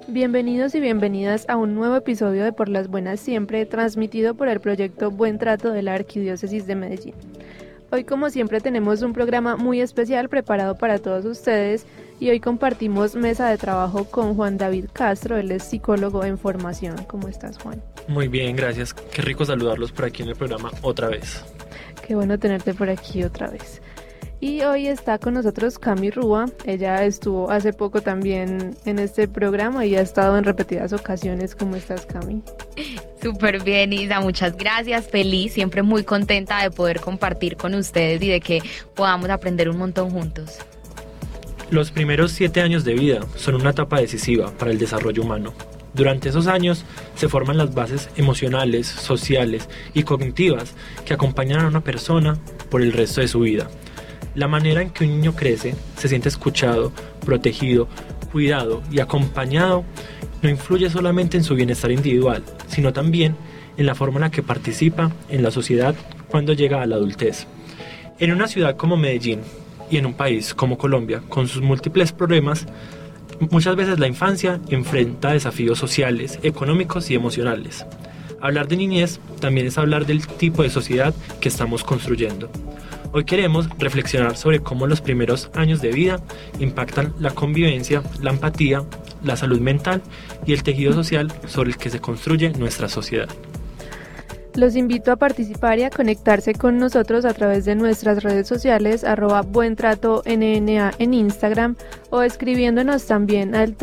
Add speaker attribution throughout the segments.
Speaker 1: Bienvenidos y bienvenidas a un nuevo episodio de Por las Buenas Siempre, transmitido por el proyecto Buen Trato de la Arquidiócesis de Medellín. Hoy, como siempre, tenemos un programa muy especial preparado para todos ustedes y hoy compartimos mesa de trabajo con Juan David Castro. Él es psicólogo en formación. ¿Cómo estás, Juan?
Speaker 2: Muy bien, gracias. Qué rico saludarlos por aquí en el programa otra vez.
Speaker 1: Qué bueno tenerte por aquí otra vez. Y hoy está con nosotros Cami Rúa. Ella estuvo hace poco también en este programa y ha estado en repetidas ocasiones. ¿Cómo estás, Cami?
Speaker 3: Súper bien, Isa, muchas gracias. Feliz, siempre muy contenta de poder compartir con ustedes y de que podamos aprender un montón juntos.
Speaker 2: Los primeros 7 años de vida son una etapa decisiva para el desarrollo humano. Durante esos años se forman las bases emocionales, sociales y cognitivas que acompañan a una persona por el resto de su vida. La manera en que un niño crece, se siente escuchado, protegido, cuidado y acompañado no influye solamente en su bienestar individual, sino también en la forma en la que participa en la sociedad cuando llega a la adultez. En una ciudad como Medellín y en un país como Colombia, con sus múltiples problemas, muchas veces la infancia enfrenta desafíos sociales, económicos y emocionales. Hablar de niñez también es hablar del tipo de sociedad que estamos construyendo. Hoy queremos reflexionar sobre cómo los primeros años de vida impactan la convivencia, la empatía, la salud mental y el tejido social sobre el que se construye nuestra sociedad.
Speaker 1: Los invito a participar y a conectarse con nosotros a través de nuestras redes sociales @buentratonna en Instagram o escribiéndonos también al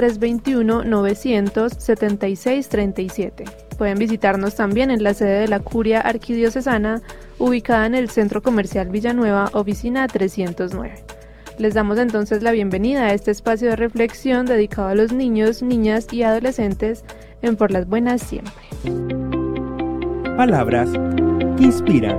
Speaker 1: 321-900-7637. Pueden visitarnos también en la sede de la Curia Arquidiocesana, ubicada en el Centro Comercial Villanueva, oficina 309. Les damos entonces la bienvenida a este espacio de reflexión dedicado a los niños, niñas y adolescentes en Por las Buenas Siempre.
Speaker 4: Palabras que inspiran.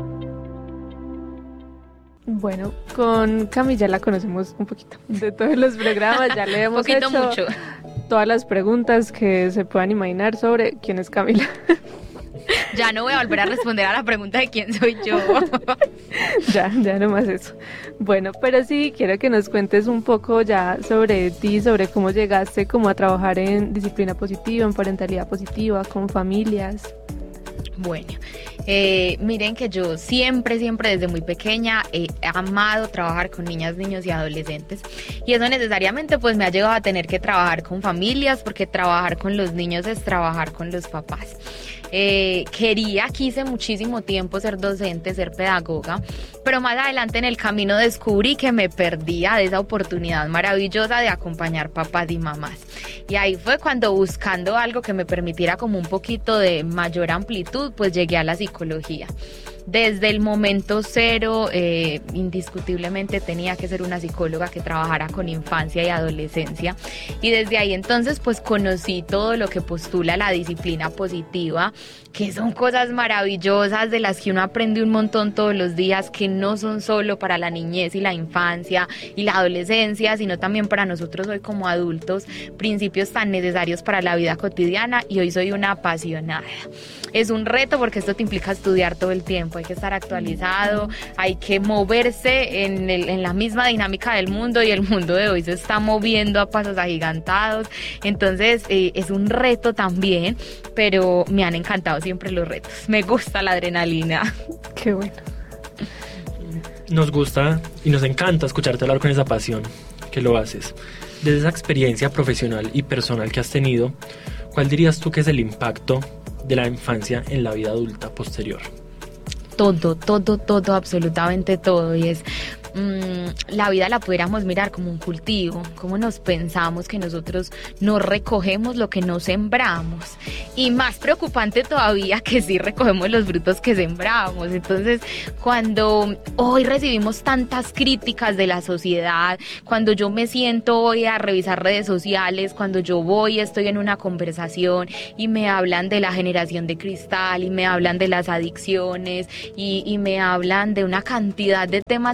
Speaker 1: Bueno, con Cami ya la conocemos un poquito de todos los programas, ya le hemos hecho
Speaker 3: mucho.
Speaker 1: Todas las preguntas que se puedan imaginar sobre quién es Camila.
Speaker 3: Ya no voy a volver a responder a la pregunta de quién soy yo.
Speaker 1: Ya nomás eso. Bueno, pero sí quiero que nos cuentes un poco ya sobre ti, sobre cómo llegaste como a trabajar en disciplina positiva, en parentalidad positiva, con familias.
Speaker 3: Bueno, miren que yo siempre desde muy pequeña he amado trabajar con niñas, niños y adolescentes, y eso necesariamente pues me ha llevado a tener que trabajar con familias, porque trabajar con los niños es trabajar con los papás. Quise muchísimo tiempo ser docente, ser pedagoga, pero más adelante en el camino descubrí que me perdía de esa oportunidad maravillosa de acompañar papás y mamás. Y ahí fue cuando, buscando algo que me permitiera como un poquito de mayor amplitud, pues llegué a la psicología. Desde el momento cero, indiscutiblemente tenía que ser una psicóloga que trabajara con infancia y adolescencia, y desde ahí entonces pues conocí todo lo que postula la disciplina positiva, que son cosas maravillosas de las que uno aprende un montón todos los días, que no son solo para la niñez y la infancia y la adolescencia, sino también para nosotros hoy como adultos, principios tan necesarios para la vida cotidiana, y hoy soy una apasionada. Es un reto porque esto te implica estudiar todo el tiempo, hay que estar actualizado, hay que moverse en la misma dinámica del mundo, y el mundo de hoy se está moviendo a pasos agigantados. Entonces es un reto también, pero me han encantado siempre los retos, me gusta la adrenalina.
Speaker 1: Qué bueno.
Speaker 2: Nos gusta y nos encanta escucharte hablar con esa pasión que lo haces. Desde esa experiencia profesional y personal que has tenido, ¿cuál dirías tú que es el impacto de la infancia en la vida adulta posterior?
Speaker 3: Todo, absolutamente todo. Y es la vida la pudiéramos mirar como un cultivo, como nos pensamos que nosotros no recogemos lo que no sembramos, y más preocupante todavía que sí recogemos los frutos que sembramos. Entonces, cuando hoy recibimos tantas críticas de la sociedad, cuando yo me siento hoy a revisar redes sociales, cuando yo estoy en una conversación y me hablan de la generación de cristal, y me hablan de las adicciones, y me hablan de una cantidad de temas que alertan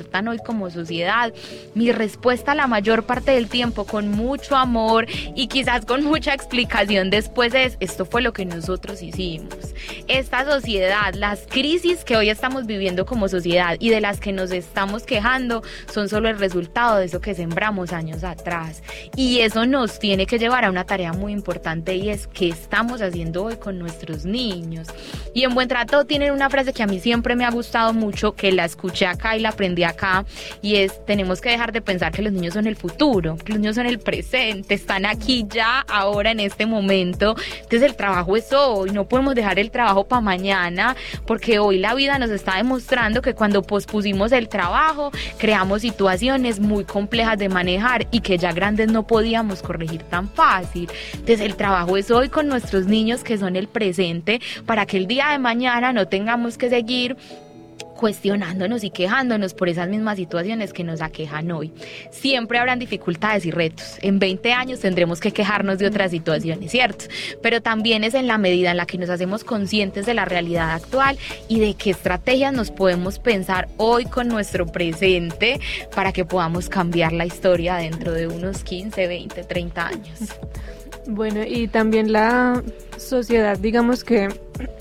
Speaker 3: despiertan hoy como sociedad, mi respuesta la mayor parte del tiempo con mucho amor y quizás con mucha explicación después es: esto fue lo que nosotros hicimos. Esta sociedad, las crisis que hoy estamos viviendo como sociedad y de las que nos estamos quejando son solo el resultado de eso que sembramos años atrás, y eso nos tiene que llevar a una tarea muy importante, y es qué estamos haciendo hoy con nuestros niños. Y en Buen Trato tienen una frase que a mí siempre me ha gustado mucho, que la escuché acá y la aprendí acá, y es: tenemos que dejar de pensar que los niños son el futuro, que los niños son el presente, están aquí ya, ahora, en este momento. Entonces el trabajo es hoy, no podemos dejar el trabajo para mañana, porque hoy la vida nos está demostrando que cuando pospusimos el trabajo creamos situaciones muy complejas de manejar y que ya grandes no podíamos corregir tan fácil. Entonces el trabajo es hoy con nuestros niños, que son el presente, para que el día de mañana no tengamos que seguir cuestionándonos y quejándonos por esas mismas situaciones que nos aquejan hoy. Siempre habrán dificultades y retos. En 20 años tendremos que quejarnos de otras situaciones, ¿cierto? Pero también es en la medida en la que nos hacemos conscientes de la realidad actual y de qué estrategias nos podemos pensar hoy con nuestro presente para que podamos cambiar la historia dentro de unos 15, 20, 30 años.
Speaker 1: Bueno, y también la sociedad, digamos que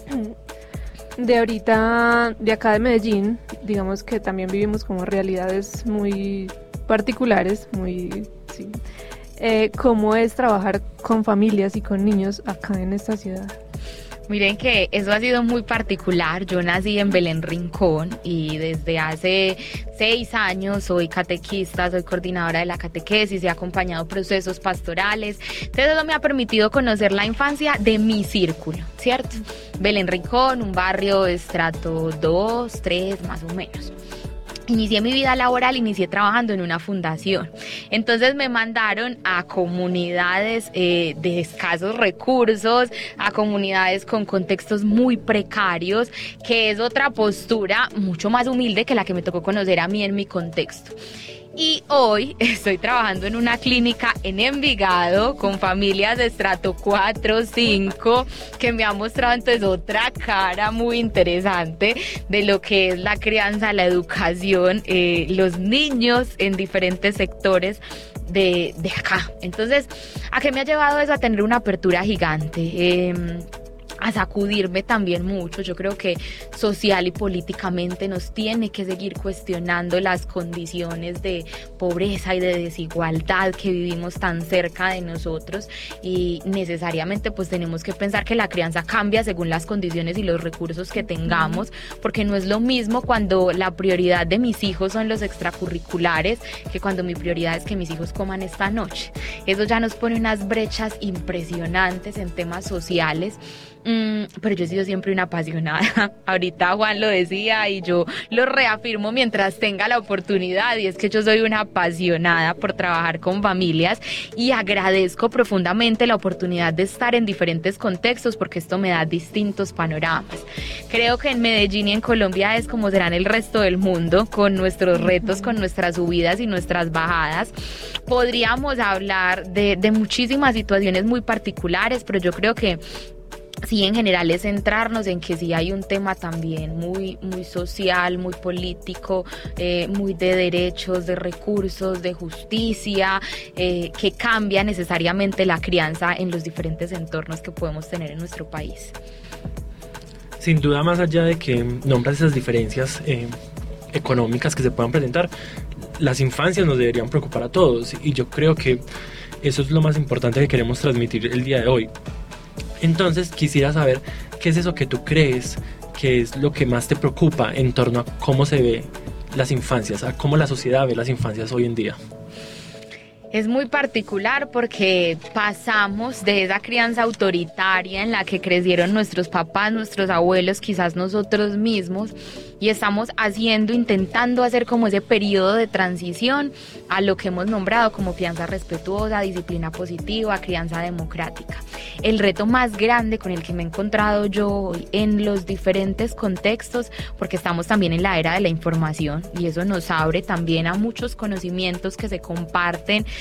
Speaker 1: de ahorita, de acá de Medellín, digamos que también vivimos como realidades muy particulares, muy, sí. ¿Cómo es trabajar con familias y con niños acá en esta ciudad?
Speaker 3: Miren que eso ha sido muy particular. Yo nací en Belén Rincón y desde hace 6 años soy catequista, soy coordinadora de la catequesis, he acompañado procesos pastorales. Entonces eso me ha permitido conocer la infancia de mi círculo, ¿cierto? Belén Rincón, un barrio estrato 2, 3 más o menos. Inicié mi vida laboral, inicié trabajando en una fundación. Entonces me mandaron a comunidades de escasos recursos, a comunidades con contextos muy precarios, que es otra postura mucho más humilde que la que me tocó conocer a mí en mi contexto. Y hoy estoy trabajando en una clínica en Envigado con familias de estrato 4, 5, que me ha mostrado entonces otra cara muy interesante de lo que es la crianza, la educación, los niños en diferentes sectores de acá. Entonces, ¿a qué me ha llevado eso? A tener una apertura gigante. A sacudirme también mucho. Yo creo que social y políticamente nos tiene que seguir cuestionando las condiciones de pobreza y de desigualdad que vivimos tan cerca de nosotros, y necesariamente pues tenemos que pensar que la crianza cambia según las condiciones y los recursos que tengamos, porque no es lo mismo cuando la prioridad de mis hijos son los extracurriculares que cuando mi prioridad es que mis hijos coman esta noche. Eso ya nos pone unas brechas impresionantes en temas sociales. Pero yo he sido siempre una apasionada. Ahorita Juan lo decía y yo lo reafirmo mientras tenga la oportunidad, y es que yo soy una apasionada por trabajar con familias y agradezco profundamente la oportunidad de estar en diferentes contextos, porque esto me da distintos panoramas. Creo que en Medellín y en Colombia es como será en el resto del mundo, con nuestros retos, con nuestras subidas y nuestras bajadas. Podríamos hablar de muchísimas situaciones muy particulares, pero yo creo que sí, en general es centrarnos en que sí hay un tema también muy, muy social, muy político, muy de derechos, de recursos, de justicia, que cambia necesariamente la crianza en los diferentes entornos que podemos tener en nuestro país.
Speaker 2: Sin duda, más allá de que nombras esas diferencias económicas que se puedan presentar, las infancias nos deberían preocupar a todos, y yo creo que eso es lo más importante que queremos transmitir el día de hoy. Entonces quisiera saber qué es eso que tú crees que es lo que más te preocupa en torno a cómo se ve las infancias, a cómo la sociedad ve las infancias hoy en día.
Speaker 3: Es muy particular porque pasamos de esa crianza autoritaria en la que crecieron nuestros papás, nuestros abuelos, quizás nosotros mismos, y estamos intentando hacer como ese periodo de transición a lo que hemos nombrado como crianza respetuosa, disciplina positiva, crianza democrática. El reto más grande con el que me he encontrado yo hoy en los diferentes contextos, porque estamos también en la era de la información y eso nos abre también a muchos conocimientos que se comparten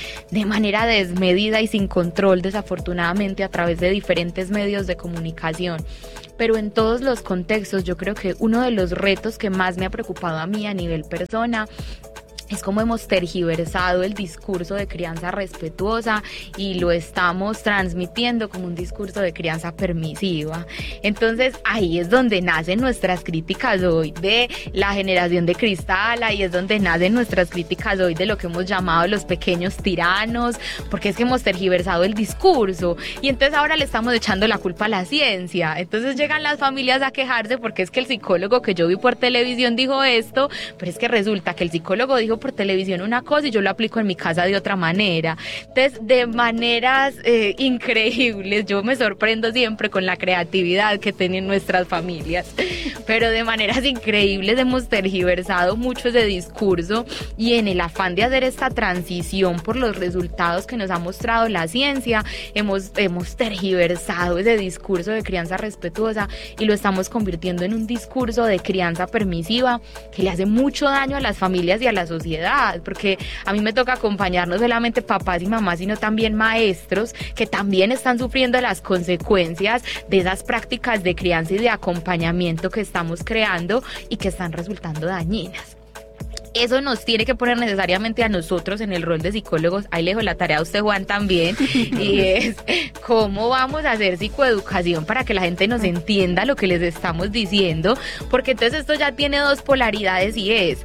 Speaker 3: de manera desmedida y sin control, desafortunadamente, a través de diferentes medios de comunicación. Pero en todos los contextos, yo creo que uno de los retos que más me ha preocupado a mí a nivel persona es cómo hemos tergiversado el discurso de crianza respetuosa y lo estamos transmitiendo como un discurso de crianza permisiva. Entonces ahí es donde nacen nuestras críticas hoy de la generación de cristal, ahí es donde nacen nuestras críticas hoy de lo que hemos llamado los pequeños tiranos, porque es que hemos tergiversado el discurso y entonces ahora le estamos echando la culpa a la ciencia. Entonces llegan las familias a quejarse porque es que el psicólogo que yo vi por televisión dijo esto, pero es que resulta que el psicólogo dijo por televisión una cosa y yo lo aplico en mi casa de otra manera. Entonces, de maneras increíbles, yo me sorprendo siempre con la creatividad que tienen nuestras familias, pero de maneras increíbles hemos tergiversado mucho ese discurso y en el afán de hacer esta transición por los resultados que nos ha mostrado la ciencia, hemos tergiversado ese discurso de crianza respetuosa y lo estamos convirtiendo en un discurso de crianza permisiva que le hace mucho daño a las familias y a la sociedad, porque a mí me toca acompañar no solamente papás y mamás, sino también maestros que también están sufriendo las consecuencias de esas prácticas de crianza y de acompañamiento que estamos creando y que están resultando dañinas. Eso nos tiene que poner necesariamente a nosotros en el rol de psicólogos. Ahí le dejo la tarea a usted, Juan, también, y es cómo vamos a hacer psicoeducación para que la gente nos entienda lo que les estamos diciendo, porque entonces esto ya tiene dos polaridades y es: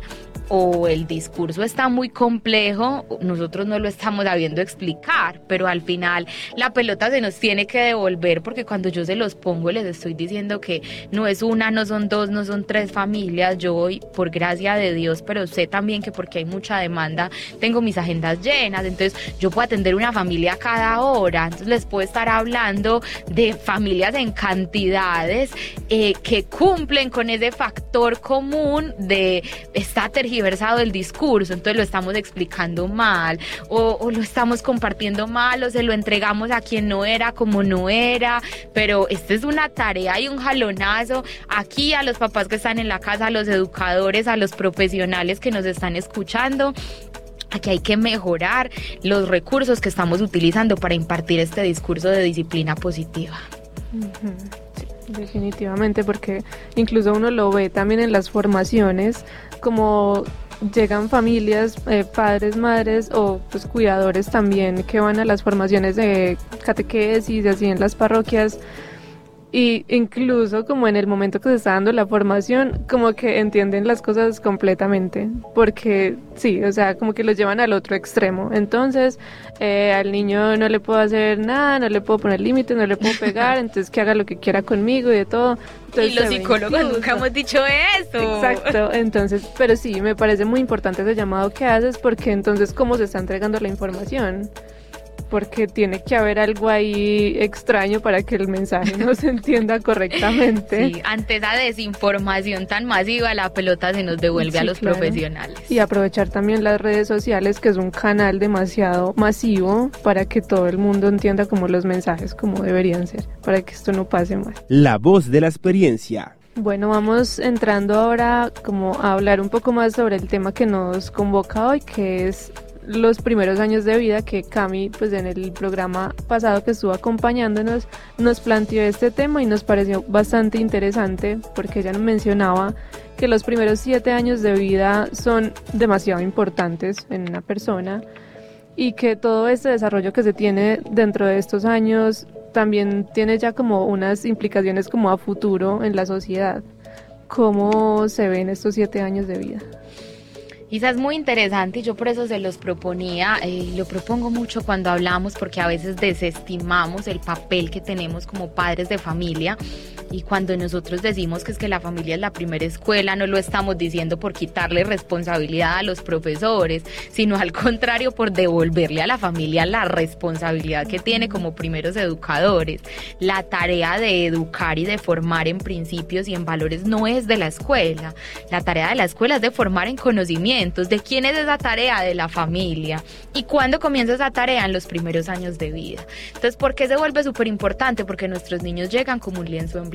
Speaker 3: o el discurso está muy complejo, nosotros no lo estamos sabiendo explicar, pero al final la pelota se nos tiene que devolver, porque cuando yo se los pongo les estoy diciendo que no es una, no son dos, no son tres familias. Yo voy por gracia de Dios, pero sé también que porque hay mucha demanda tengo mis agendas llenas, entonces yo puedo atender una familia cada hora, entonces les puedo estar hablando de familias en cantidades que cumplen con ese factor común de esta tergiversación el discurso, entonces lo estamos explicando mal o lo estamos compartiendo mal o se lo entregamos a quien no era como no era, pero esta es una tarea y un jalonazo aquí a los papás que están en la casa, a los educadores, a los profesionales que nos están escuchando. Aquí hay que mejorar los recursos que estamos utilizando para impartir este discurso de disciplina positiva.
Speaker 1: Uh-huh. Sí, definitivamente, porque incluso uno lo ve también en las formaciones, como llegan familias, padres, madres o pues cuidadores también que van a las formaciones de catequesis, así en las parroquias, y incluso como en el momento que se está dando la formación, como que entienden las cosas completamente, porque sí, o sea, como que los llevan al otro extremo. Entonces, al niño no le puedo hacer nada, no le puedo poner límites, no le puedo pegar, entonces que haga lo que quiera conmigo y de todo. Entonces,
Speaker 3: y los psicólogos nunca hemos dicho eso.
Speaker 1: Exacto, entonces, pero sí, me parece muy importante ese llamado que haces, porque entonces, ¿cómo se está entregando la información? Porque tiene que haber algo ahí extraño para que el mensaje no se entienda correctamente.
Speaker 3: Sí, ante esa desinformación tan masiva, la pelota se nos devuelve a los profesionales.
Speaker 1: Y aprovechar también las redes sociales, que es un canal demasiado masivo para que todo el mundo entienda como los mensajes como deberían ser, para que esto no pase mal.
Speaker 4: La voz de la experiencia.
Speaker 1: Bueno, vamos entrando ahora como a hablar un poco más sobre el tema que nos convoca hoy, que es los primeros años de vida, que Cami, pues en el programa pasado que estuvo acompañándonos, nos planteó este tema y nos pareció bastante interesante, porque ella nos mencionaba que los primeros 7 años de vida son demasiado importantes en una persona y que todo este desarrollo que se tiene dentro de estos años también tiene ya como unas implicaciones como a futuro en la sociedad. ¿Cómo se ven estos 7 años de vida?
Speaker 3: Isa, es muy interesante y yo por eso se los proponía, lo propongo mucho cuando hablamos, porque a veces desestimamos el papel que tenemos como padres de familia, y cuando nosotros decimos que es que la familia es la primera escuela, no lo estamos diciendo por quitarle responsabilidad a los profesores, sino al contrario, por devolverle a la familia la responsabilidad que tiene como primeros educadores. La tarea de educar y de formar en principios y en valores no es de la escuela, la tarea de la escuela es de formar en conocimientos. ¿De quién es esa tarea? De la familia. ¿Y cuándo comienza esa tarea? En los primeros años de vida. Entonces, ¿por qué se vuelve súper importante? Porque nuestros niños llegan como un lienzo en blanco.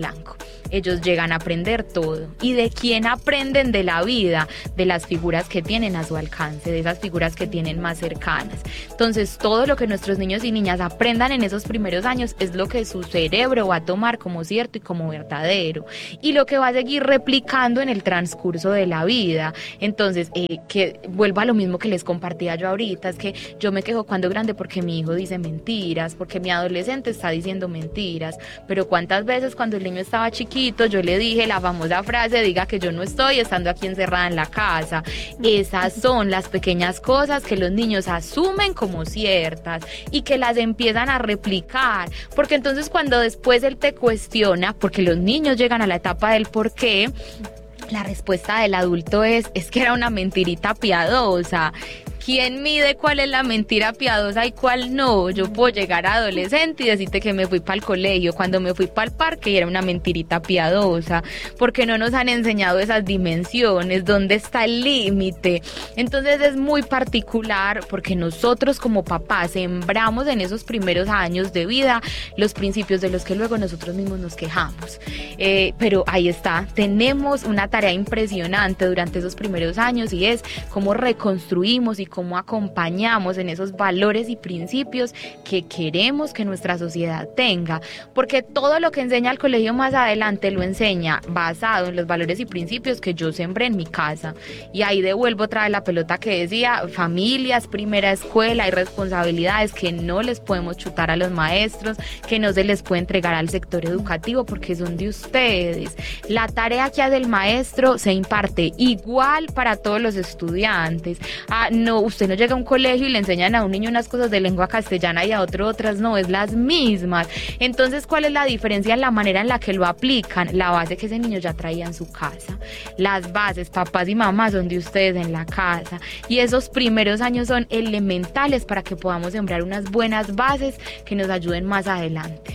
Speaker 3: blanco. Ellos llegan a aprender todo. ¿Y de quién aprenden? De la vida, de las figuras que tienen a su alcance, de esas figuras que tienen más cercanas. Entonces, todo lo que nuestros niños y niñas aprendan en esos primeros años es lo que su cerebro va a tomar como cierto y como verdadero, y lo que va a seguir replicando en el transcurso de la vida. Entonces, que vuelva a lo mismo que les compartía yo ahorita, es que yo me quejo cuando grande porque mi hijo dice mentiras, porque mi adolescente está diciendo mentiras, pero cuántas veces cuando el niño estaba chiquito yo le dije la famosa frase, diga que yo no estoy estando aquí encerrada en la casa. Esas son las pequeñas cosas que los niños asumen como ciertas y que las empiezan a replicar, porque entonces cuando después él te cuestiona, porque los niños llegan a la etapa del por qué, la respuesta del adulto es que era una mentirita piadosa. ¿Quién mide cuál es la mentira piadosa y cuál no? Yo puedo llegar a adolescente y decirte que me fui para el colegio, cuando me fui para el parque y era una mentirita piadosa, porque no nos han enseñado esas dimensiones, dónde está el límite. Entonces es muy particular porque nosotros como papás sembramos en esos primeros años de vida los principios de los que luego nosotros mismos nos quejamos. Pero ahí está, tenemos una tarea impresionante durante esos primeros años y es cómo reconstruimos y cómo acompañamos en esos valores y principios que queremos que nuestra sociedad tenga, porque todo lo que enseña el colegio más adelante lo enseña basado en los valores y principios que yo sembré en mi casa. Y ahí devuelvo otra vez la pelota que decía, familias, primera escuela, hay responsabilidades que no les podemos chutar a los maestros, que no se les puede entregar al sector educativo porque son de ustedes. La tarea que hace el maestro se imparte igual para todos los estudiantes. No, usted no llega a un colegio y le enseñan a un niño unas cosas de lengua castellana y a otro otras, no, es las mismas. Entonces, ¿cuál es la diferencia en la manera en la que lo aplican? La base que ese niño ya traía en su casa. Las bases, papás y mamás, son de ustedes en la casa. Y esos primeros años son elementales para que podamos sembrar unas buenas bases que nos ayuden más adelante.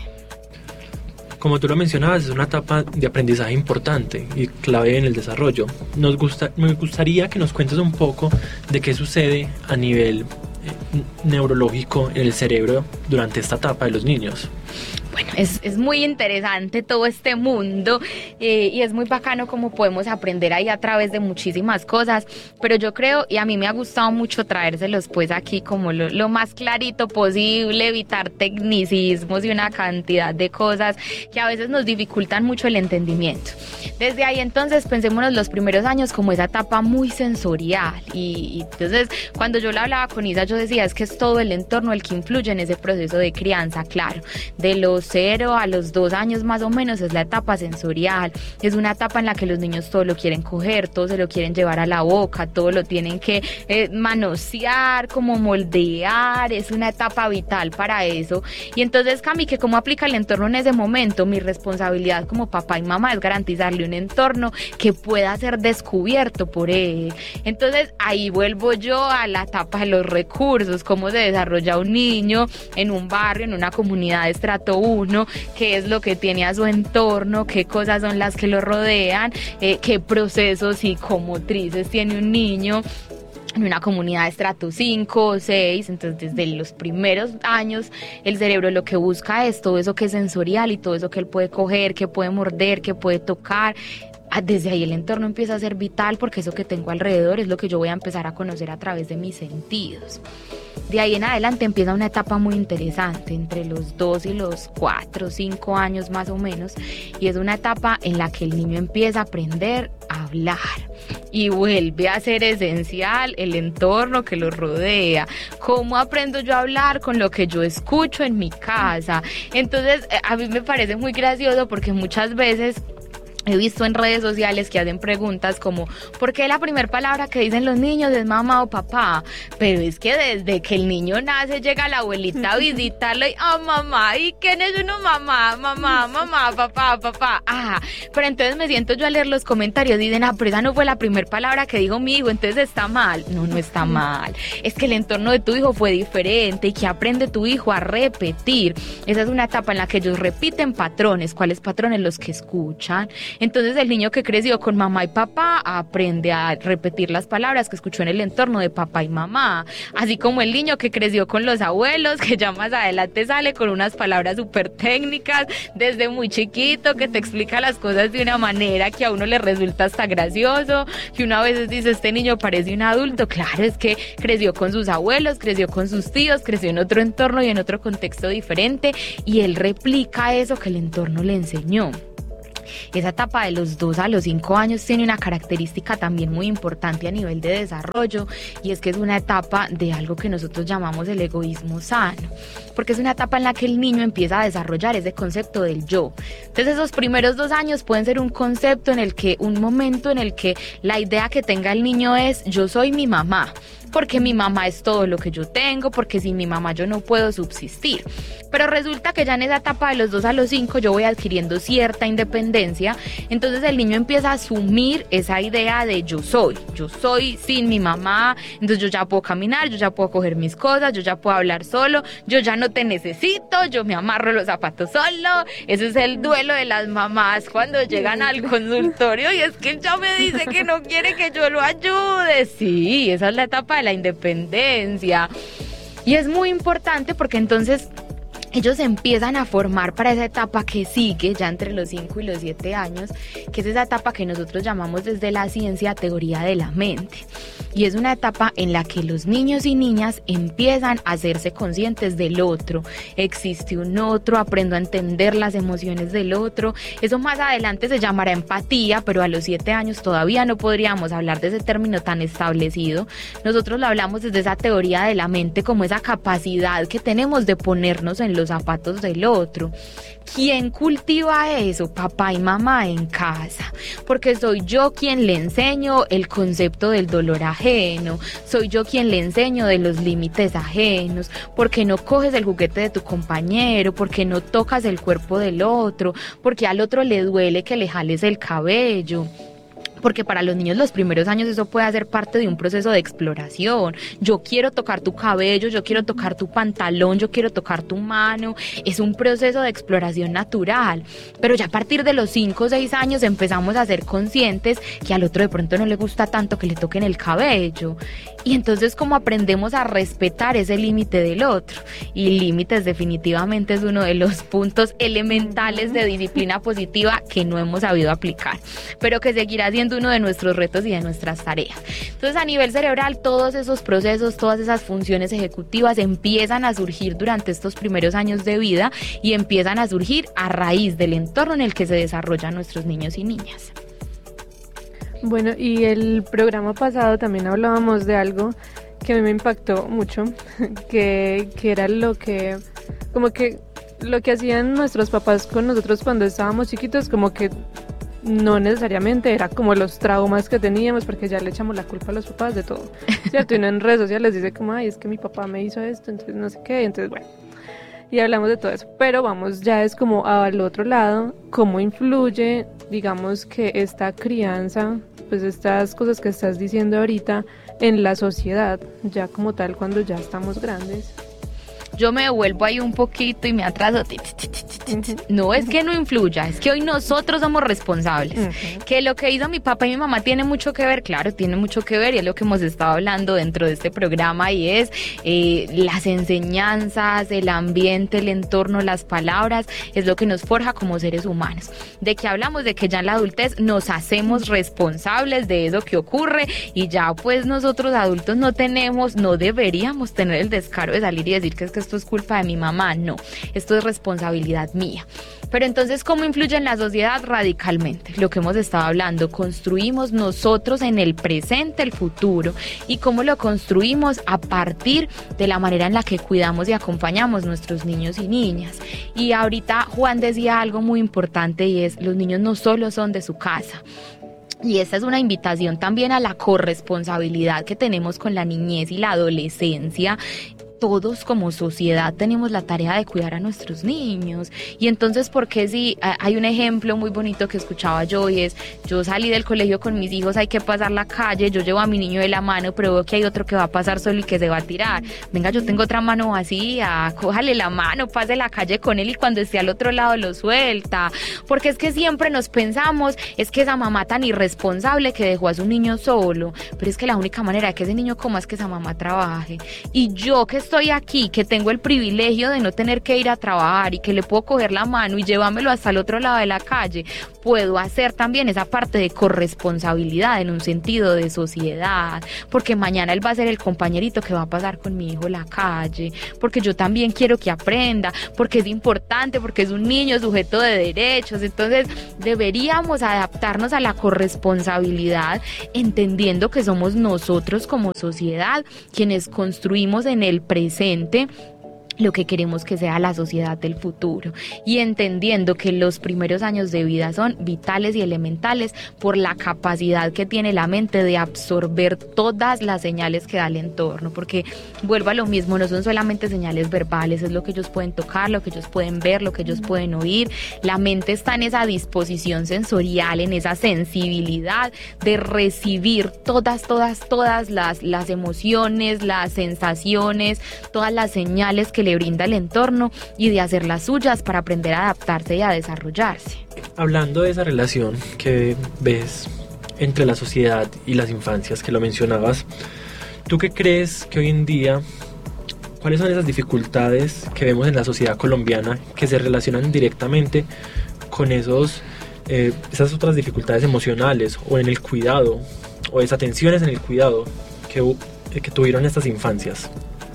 Speaker 2: Como tú lo mencionabas, es una etapa de aprendizaje importante y clave en el desarrollo. Me gustaría que nos cuentes un poco de qué sucede a nivel neurológico en el cerebro durante esta etapa de los niños.
Speaker 3: Bueno, es muy interesante todo este mundo y es muy bacano cómo podemos aprender ahí a través de muchísimas cosas, pero yo creo, y a mí me ha gustado mucho traérselos pues aquí como lo más clarito posible, evitar tecnicismos y una cantidad de cosas que a veces nos dificultan mucho el entendimiento. Desde ahí entonces pensémonos los primeros años como esa etapa muy sensorial y entonces cuando yo le hablaba con Isa yo decía es que es todo el entorno el que influye en ese proceso de crianza, claro, de los 0 a los 2 años más o menos es la etapa sensorial, es una etapa en la que los niños todo lo quieren coger, todo se lo quieren llevar a la boca, todo lo tienen que manosear, como moldear, es una etapa vital para eso. Y entonces Cami, que cómo aplica el entorno en ese momento, mi responsabilidad como papá y mamá es garantizarle un entorno que pueda ser descubierto por él. Entonces ahí vuelvo yo a la etapa de los recursos, cómo se desarrolla un niño en un barrio, en una comunidad de estrato 1, qué es lo que tiene a su entorno, qué cosas son las que lo rodean, qué procesos psicomotrices tiene un niño en una comunidad de estrato 5 o 6, entonces desde los primeros años el cerebro lo que busca es todo eso que es sensorial y todo eso que él puede coger, que puede morder, que puede tocar. Desde ahí el entorno empieza a ser vital porque eso que tengo alrededor es lo que yo voy a empezar a conocer a través de mis sentidos. De ahí en adelante empieza una etapa muy interesante entre los 2 y los 4, 5 años más o menos, y es una etapa en la que el niño empieza a aprender a hablar y vuelve a ser esencial el entorno que lo rodea. ¿Cómo aprendo yo a hablar? Con lo que yo escucho en mi casa. Entonces a mí me parece muy gracioso porque muchas veces he visto en redes sociales que hacen preguntas como ¿por qué la primera palabra que dicen los niños es mamá o papá? Pero es que desde que el niño nace llega la abuelita a visitarlo y mamá, ¿y quién es uno? Mamá, papá. Pero entonces me siento yo a leer los comentarios y dicen, pero esa no fue la primera palabra que dijo mi hijo, entonces está mal. No está mal. Es que el entorno de tu hijo fue diferente y que aprende tu hijo a repetir. Esa es una etapa en la que ellos repiten patrones. ¿Cuáles patrones? Los que escuchan. Entonces el niño que creció con mamá y papá aprende a repetir las palabras que escuchó en el entorno de papá y mamá, así como el niño que creció con los abuelos, que ya más adelante sale con unas palabras súper técnicas desde muy chiquito, que te explica las cosas de una manera que a uno le resulta hasta gracioso, que uno a veces dice, este niño parece un adulto. Claro, es que creció con sus abuelos, creció con sus tíos, creció en otro entorno y en otro contexto diferente, y él replica eso que el entorno le enseñó. Esa etapa de los 2 a los 5 años tiene una característica también muy importante a nivel de desarrollo, y es que es una etapa de algo que nosotros llamamos el egoísmo sano, porque es una etapa en la que el niño empieza a desarrollar ese concepto del yo. Entonces esos primeros 2 años pueden ser un concepto en el que, un momento en el que la idea que tenga el niño es: yo soy mi mamá, porque mi mamá es todo lo que yo tengo, porque sin mi mamá yo no puedo subsistir. Pero resulta que ya en esa etapa de los 2 a los 5 yo voy adquiriendo cierta independencia, entonces el niño empieza a asumir esa idea de yo soy sin mi mamá, entonces yo ya puedo caminar, yo ya puedo coger mis cosas, yo ya puedo hablar solo, yo ya no te necesito, yo me amarro los zapatos solo. Ese es el duelo de las mamás cuando llegan al consultorio, y es que él ya me dice que no quiere que yo lo ayude. Sí, esa es la etapa de la independencia, y es muy importante porque entonces ellos empiezan a formar para esa etapa que sigue ya entre los 5 y los 7 años, que es esa etapa que nosotros llamamos desde la ciencia teoría de la mente. Y es una etapa en la que los niños y niñas empiezan a hacerse conscientes del otro. Existe un otro, aprendo a entender las emociones del otro. Eso más adelante se llamará empatía, pero a los 7 años todavía no podríamos hablar de ese término tan establecido. Nosotros lo hablamos desde esa teoría de la mente como esa capacidad que tenemos de ponernos en los zapatos del otro. ¿Quién cultiva eso? Papá y mamá en casa, porque soy yo quien le enseño el concepto del dolor ajeno, soy yo quien le enseño de los límites ajenos, porque no coges el juguete de tu compañero, porque no tocas el cuerpo del otro, porque al otro le duele que le jales el cabello. Porque para los niños los primeros años eso puede hacer parte de un proceso de exploración. Yo quiero tocar tu cabello, yo quiero tocar tu pantalón, yo quiero tocar tu mano. Es un proceso de exploración natural. Pero ya a partir de los 5 o 6 años empezamos a ser conscientes que al otro de pronto no le gusta tanto que le toquen el cabello. Y entonces, ¿cómo aprendemos a respetar ese límite del otro? Y límites definitivamente es uno de los puntos elementales de disciplina positiva que no hemos sabido aplicar, pero que seguirá siendo uno de nuestros retos y de nuestras tareas. Entonces, a nivel cerebral, todos esos procesos, todas esas funciones ejecutivas empiezan a surgir durante estos primeros años de vida, y empiezan a surgir a raíz del entorno en el que se desarrollan nuestros niños y niñas.
Speaker 1: Bueno, y el programa pasado también hablábamos de algo que a mí me impactó mucho, que era lo que hacían nuestros papás con nosotros cuando estábamos chiquitos, como que no necesariamente era como los traumas que teníamos, porque ya le echamos la culpa a los papás de todo, ¿cierto? Y uno en redes sociales dice como, ay, es que mi papá me hizo esto, entonces no sé qué, entonces bueno. Y hablamos de todo eso, pero vamos, ya es como al otro lado, cómo influye, digamos, que esta crianza, pues estas cosas que estás diciendo ahorita, en la sociedad, ya como tal, cuando ya estamos grandes.
Speaker 3: Yo me devuelvo ahí un poquito y me atraso. No es que no influya, es que hoy nosotros somos responsables. Que lo que hizo mi papá y mi mamá tiene mucho que ver, claro, tiene mucho que ver, y es lo que hemos estado hablando dentro de este programa, y es las enseñanzas, el ambiente, el entorno, las palabras, es lo que nos forja como seres humanos. De que hablamos de que ya en la adultez nos hacemos responsables de eso que ocurre, y ya pues nosotros adultos no deberíamos tener el descaro de salir y decir que es que esto es culpa de mi mamá. No, esto es responsabilidad mía. Pero entonces, ¿cómo influye en la sociedad? Radicalmente, lo que hemos estado hablando, construimos nosotros en el presente el futuro, y cómo lo construimos a partir de la manera en la que cuidamos y acompañamos a nuestros niños y niñas. Y ahorita Juan decía algo muy importante, y es: los niños no solo son de su casa. Y esta es una invitación también a la corresponsabilidad que tenemos con la niñez y la adolescencia, todos como sociedad tenemos la tarea de cuidar a nuestros niños. Y entonces, ¿por qué si hay un ejemplo muy bonito que escuchaba yo y es, yo salí del colegio con mis hijos, hay que pasar la calle, yo llevo a mi niño de la mano, pero veo que hay otro que va a pasar solo y que se va a tirar? Venga, yo tengo otra mano vacía, cójale la mano, pase la calle con él y cuando esté al otro lado lo suelta. Porque es que siempre nos pensamos, es que esa mamá tan irresponsable que dejó a su niño solo, pero es que la única manera de que ese niño coma es que esa mamá trabaje. Y yo que estoy aquí, que tengo el privilegio de no tener que ir a trabajar y que le puedo coger la mano y llevármelo hasta el otro lado de la calle, puedo hacer también esa parte de corresponsabilidad en un sentido de sociedad, porque mañana él va a ser el compañerito que va a pasar con mi hijo la calle, porque yo también quiero que aprenda, porque es importante, porque es un niño sujeto de derechos. Entonces deberíamos adaptarnos a la corresponsabilidad, entendiendo que somos nosotros como sociedad quienes construimos en el presente lo que queremos que sea la sociedad del futuro, y entendiendo que los primeros años de vida son vitales y elementales por la capacidad que tiene la mente de absorber todas las señales que da el entorno, porque vuelvo a lo mismo, no son solamente señales verbales, es lo que ellos pueden tocar, lo que ellos pueden ver, lo que ellos pueden oír. La mente está en esa disposición sensorial, en esa sensibilidad de recibir todas las emociones, las sensaciones, todas las señales que le brinda el entorno y de hacer las suyas para aprender a adaptarse y a desarrollarse.
Speaker 2: Hablando de esa relación que ves entre la sociedad y las infancias, que lo mencionabas, ¿tú qué crees que hoy en día, cuáles son esas dificultades que vemos en la sociedad colombiana que se relacionan directamente con esas otras dificultades emocionales o en el cuidado, o desatenciones en el cuidado que tuvieron estas infancias?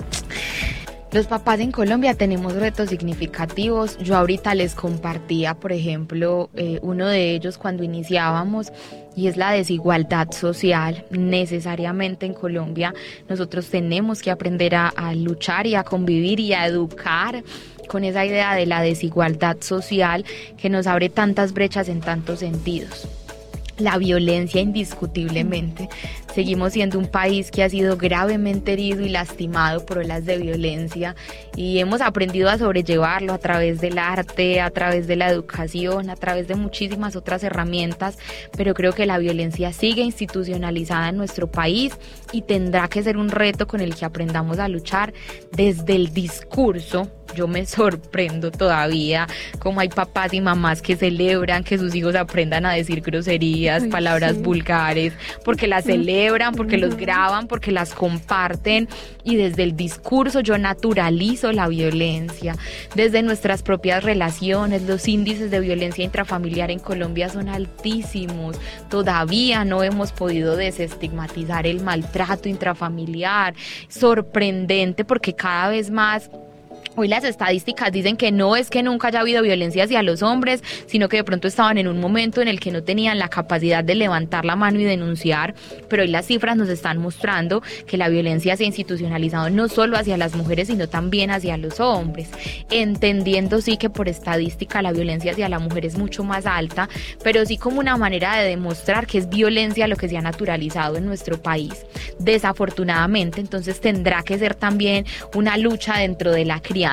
Speaker 3: Los papás en Colombia tenemos retos significativos. Yo ahorita les compartía, por ejemplo, uno de ellos cuando iniciábamos, y es la desigualdad social. Necesariamente en Colombia nosotros tenemos que aprender a luchar y a convivir y a educar con esa idea de la desigualdad social que nos abre tantas brechas en tantos sentidos. La violencia, indiscutiblemente. Seguimos siendo un país que ha sido gravemente herido y lastimado por olas de violencia, y hemos aprendido a sobrellevarlo a través del arte, a través de la educación, a través de muchísimas otras herramientas, pero creo que la violencia sigue institucionalizada en nuestro país y tendrá que ser un reto con el que aprendamos a luchar desde el discurso. Yo me sorprendo todavía como hay papás y mamás que celebran que sus hijos aprendan a decir groserías, palabras vulgares, porque las celebran, porque los graban, porque las comparten, y desde el discurso yo naturalizo la violencia. Desde nuestras propias relaciones, los índices de violencia intrafamiliar en Colombia son altísimos. Todavía no hemos podido desestigmatizar el maltrato intrafamiliar. Sorprendente, porque cada vez más hoy las estadísticas dicen que no es que nunca haya habido violencia hacia los hombres, sino que de pronto estaban en un momento en el que no tenían la capacidad de levantar la mano y denunciar, pero hoy las cifras nos están mostrando que la violencia se ha institucionalizado no solo hacia las mujeres, sino también hacia los hombres, entendiendo sí que por estadística la violencia hacia la mujer es mucho más alta, pero sí como una manera de demostrar que es violencia lo que se ha naturalizado en nuestro país. Desafortunadamente, entonces tendrá que ser también una lucha dentro de la crianza.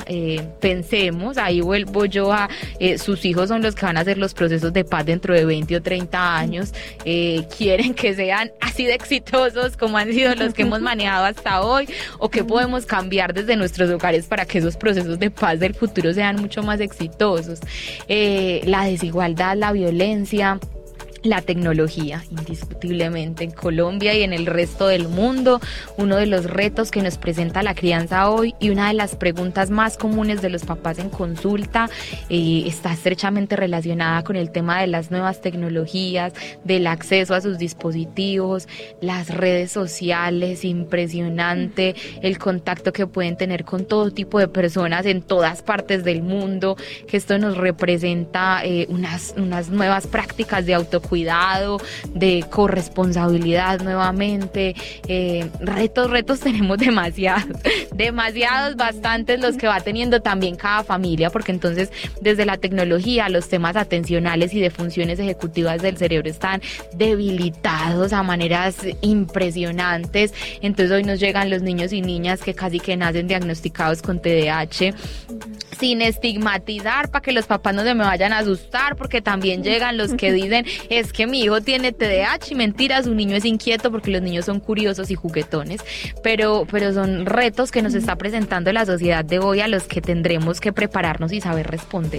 Speaker 3: Pensemos, ahí vuelvo yo a sus hijos son los que van a hacer los procesos de paz dentro de 20 o 30 años, quieren que sean así de exitosos como han sido los que hemos manejado hasta hoy, o que podemos cambiar desde nuestros hogares para que esos procesos de paz del futuro sean mucho más exitosos. La desigualdad, la violencia, la tecnología, indiscutiblemente en Colombia y en el resto del mundo, uno de los retos que nos presenta la crianza hoy, y una de las preguntas más comunes de los papás en consulta está estrechamente relacionada con el tema de las nuevas tecnologías, del acceso a sus dispositivos, las redes sociales. Impresionante el contacto que pueden tener con todo tipo de personas en todas partes del mundo, que esto nos representa unas nuevas prácticas de autocuidado cuidado, de corresponsabilidad nuevamente. Retos tenemos demasiados, bastantes los que va teniendo también cada familia, porque entonces desde la tecnología los temas atencionales y de funciones ejecutivas del cerebro están debilitados a maneras impresionantes. Entonces hoy nos llegan los niños y niñas que casi que nacen diagnosticados con TDAH, sin estigmatizar para que los papás no se me vayan a asustar, porque también llegan los que dicen es que mi hijo tiene TDAH y mentira, su niño es inquieto, porque los niños son curiosos y juguetones, pero son retos que nos está presentando la sociedad de hoy a los que tendremos que prepararnos y saber responder.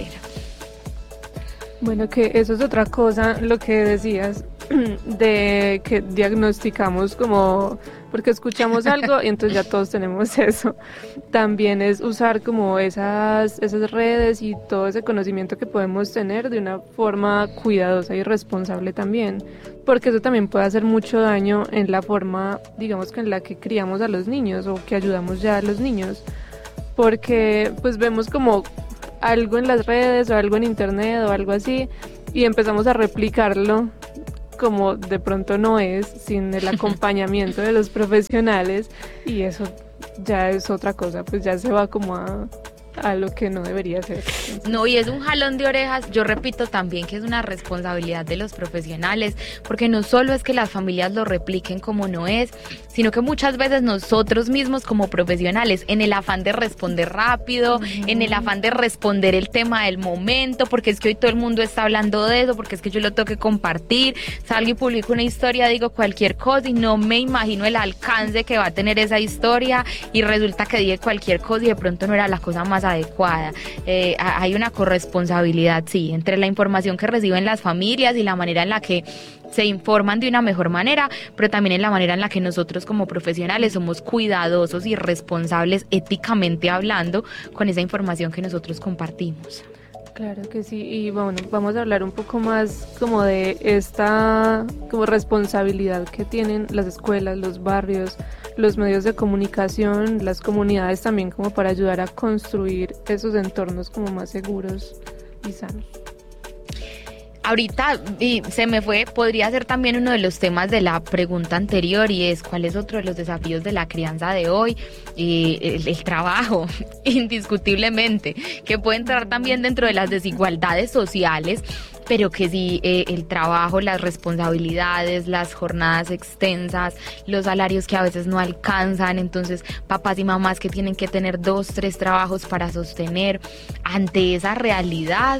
Speaker 1: Bueno, que eso es otra cosa, lo que decías, de que diagnosticamos como, porque escuchamos algo y entonces ya todos tenemos eso. También es usar como esas redes y todo ese conocimiento que podemos tener de una forma cuidadosa y responsable también, porque eso también puede hacer mucho daño en la forma, digamos, que en la que criamos a los niños o que ayudamos ya a los niños, porque pues vemos como algo en las redes o algo en internet o algo así y empezamos a replicarlo como de pronto no es, sin el acompañamiento de los profesionales, y eso ya es otra cosa, pues ya se va como a lo que no debería ser.
Speaker 3: No, y es un jalón de orejas. Yo repito también que es una responsabilidad de los profesionales, porque no solo es que las familias lo repliquen como no es, sino que muchas veces nosotros mismos como profesionales, en el afán de responder rápido, en el afán de responder el tema del momento, porque es que hoy todo el mundo está hablando de eso, porque es que yo lo tengo que compartir, salgo y publico una historia, digo cualquier cosa y no me imagino el alcance que va a tener esa historia, y resulta que dije cualquier cosa y de pronto no era la cosa más adecuada. Hay una corresponsabilidad, sí, entre la información que reciben las familias y la manera en la que se informan de una mejor manera, pero también en la manera en la que nosotros como profesionales somos cuidadosos y responsables éticamente hablando con esa información que nosotros compartimos.
Speaker 1: Claro que sí, y bueno, vamos a hablar un poco más como de esta como responsabilidad que tienen las escuelas, los barrios, los medios de comunicación, las comunidades también, como para ayudar a construir esos entornos como más seguros y sanos.
Speaker 3: Ahorita, y se me fue, podría ser también uno de los temas de la pregunta anterior, y es cuál es otro de los desafíos de la crianza de hoy, y el trabajo, indiscutiblemente, que puede entrar también dentro de las desigualdades sociales, pero que sí, el trabajo, las responsabilidades, las jornadas extensas, los salarios que a veces no alcanzan, entonces papás y mamás que tienen que tener 2, 3 trabajos para sostener. Ante esa realidad,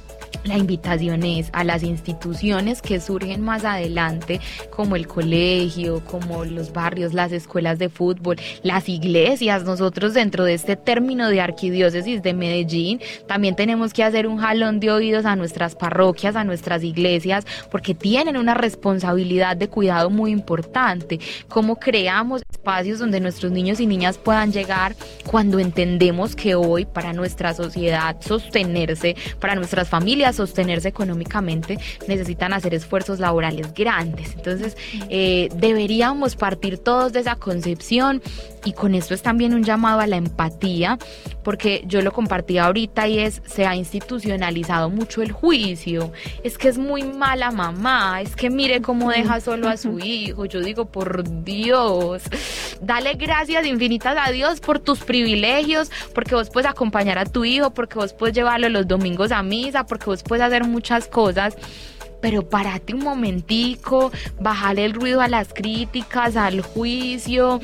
Speaker 3: la invitación es a las instituciones que surgen más adelante, como el colegio, como los barrios, las escuelas de fútbol, las iglesias. Nosotros dentro de este término de Arquidiócesis de Medellín también tenemos que hacer un jalón de oídos a nuestras parroquias, a nuestras iglesias, porque tienen una responsabilidad de cuidado muy importante. Cómo creamos espacios donde nuestros niños y niñas puedan llegar cuando entendemos que hoy para nuestra sociedad sostenerse, para nuestras familias sostenerse económicamente, necesitan hacer esfuerzos laborales grandes. Entonces deberíamos partir todos de esa concepción, y con esto es también un llamado a la empatía, porque yo lo compartí ahorita y se ha institucionalizado mucho el juicio. Es que es muy mala mamá, es que mire cómo deja solo a su hijo. Yo digo, por Dios, dale gracias infinitas a Dios por tus privilegios, porque vos puedes acompañar a tu hijo, porque vos puedes llevarlo los domingos a misa, porque vos puedes hacer muchas cosas. Pero párate un momentico, bájale el ruido a las críticas, al juicio,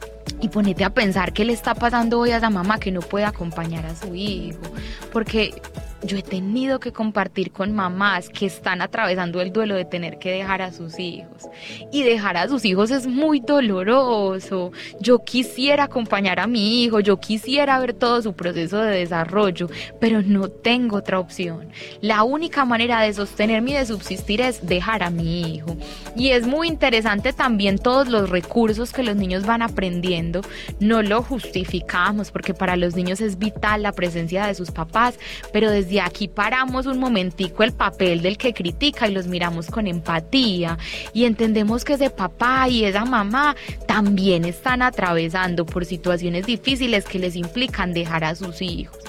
Speaker 3: y ponete a pensar qué le está pasando hoy a esa mamá que no puede acompañar a su hijo. Porque yo he tenido que compartir con mamás que están atravesando el duelo de tener que dejar a sus hijos. Y dejar a sus hijos es muy doloroso. Yo quisiera acompañar a mi hijo, yo quisiera ver todo su proceso de desarrollo, pero no tengo otra opción. La única manera de sostenerme y de subsistir es dejar a mi hijo. Y es muy interesante también todos los recursos que los niños van aprendiendo. No lo justificamos, porque para los niños es vital la presencia de sus papás, pero desde aquí paramos un momentico el papel del que critica y los miramos con empatía y entendemos que ese papá y esa mamá también están atravesando por situaciones difíciles que les implican dejar a sus hijos.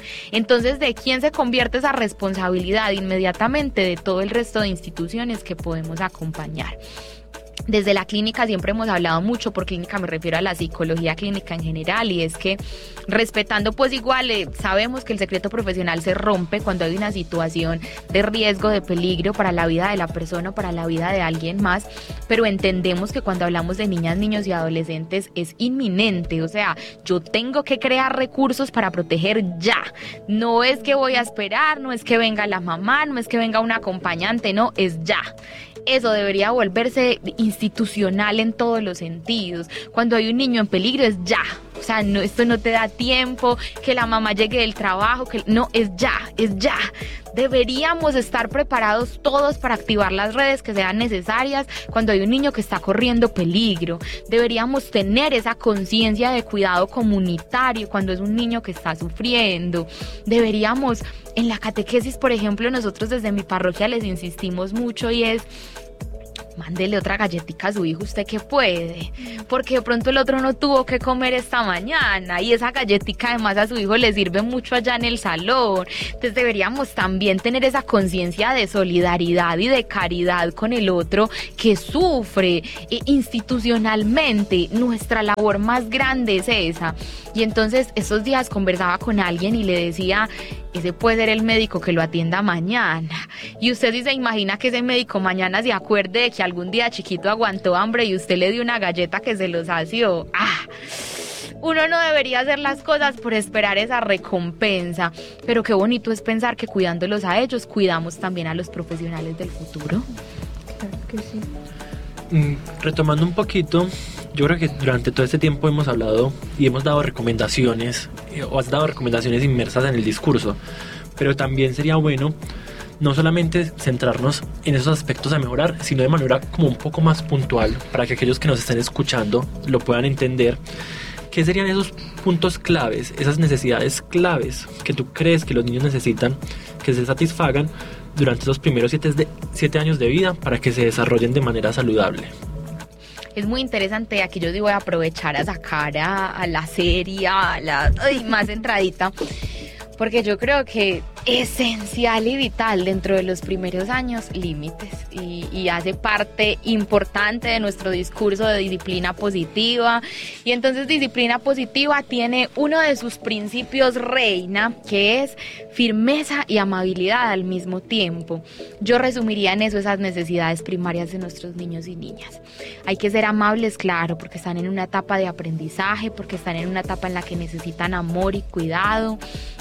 Speaker 3: Entonces, ¿de quién se convierte esa responsabilidad? Inmediatamente de todo el resto de instituciones que podemos acompañar. Desde la clínica siempre hemos hablado mucho, por clínica me refiero a la psicología clínica en general, y es que respetando pues igual, sabemos que el secreto profesional se rompe cuando hay una situación de riesgo, de peligro para la vida de la persona o para la vida de alguien más, pero entendemos que cuando hablamos de niñas, niños y adolescentes es inminente, o sea, yo tengo que crear recursos para proteger ya, no es que voy a esperar, no es que venga la mamá, no es que venga un acompañante, no, es ya. Eso debería volverse institucional en todos los sentidos. Cuando hay un niño en peligro es ya. O sea, no, esto no te da tiempo, que la mamá llegue del trabajo, no, es ya, es ya. Deberíamos estar preparados todos para activar las redes que sean necesarias cuando hay un niño que está corriendo peligro. Deberíamos tener esa conciencia de cuidado comunitario cuando es un niño que está sufriendo. Deberíamos, en la catequesis, por ejemplo, nosotros desde mi parroquia les insistimos mucho y es: mándele otra galletica a su hijo, usted que puede, porque de pronto el otro no tuvo que comer esta mañana y esa galletica además a su hijo le sirve mucho allá en el salón. Entonces deberíamos también tener esa conciencia de solidaridad y de caridad con el otro que sufre. Institucionalmente nuestra labor más grande es esa. Y entonces estos días conversaba con alguien y le decía: ese puede ser el médico que lo atienda mañana. Y usted sí se imagina que ese médico mañana se acuerde de que algún día chiquito aguantó hambre y usted le dio una galleta que se lo sació. Uno no debería hacer las cosas por esperar esa recompensa, pero qué bonito es pensar que cuidándolos a ellos, cuidamos también a los profesionales del futuro.
Speaker 1: Claro que sí.
Speaker 2: Retomando un poquito, yo creo que durante todo este tiempo hemos hablado y hemos dado recomendaciones, o has dado recomendaciones inmersas en el discurso, pero también sería bueno no solamente centrarnos en esos aspectos a mejorar, sino de manera como un poco más puntual, para que aquellos que nos estén escuchando lo puedan entender. ¿Qué serían esos puntos claves, esas necesidades claves que tú crees que los niños necesitan que se satisfagan durante esos primeros 7 años de vida para que se desarrollen de manera saludable?
Speaker 3: Es muy interesante, aquí yo voy a aprovechar a sacar a la serie, más entradita, porque yo creo que esencial y vital dentro de los primeros años, límites, y hace parte importante de nuestro discurso de disciplina positiva. Y entonces disciplina positiva tiene uno de sus principios reina, que es firmeza y amabilidad al mismo tiempo. Yo resumiría en eso esas necesidades primarias de nuestros niños y niñas. Hay que ser amables, claro, porque están en una etapa de aprendizaje, porque están en una etapa en la que necesitan amor y cuidado.